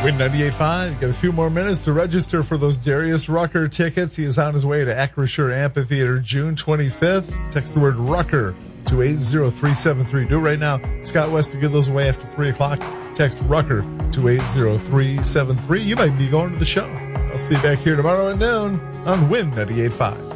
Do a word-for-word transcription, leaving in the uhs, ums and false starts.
Win ninety-eight point five. You got a few more minutes to register for those Darius Rucker tickets. He is on his way to Acrisure Amphitheater June twenty-fifth. Text the word Rucker to eight zero three seven three. Do it right now. Scott West to give those away after three o'clock. Text Rucker to eight zero three seven three. You might be going to the show. I'll see you back here tomorrow at noon on Win ninety-eight point five.